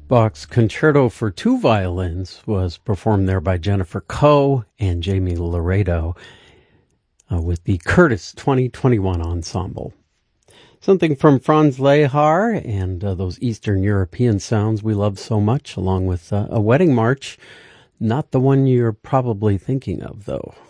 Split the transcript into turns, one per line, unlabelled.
Bach's Concerto for Two Violins was performed there by Jennifer Coe and Jamie Laredo with the Curtis 2021 Ensemble. Something from Franz Lehár and those Eastern European sounds we love so much, along with a wedding march. Not the one you're probably thinking of, though.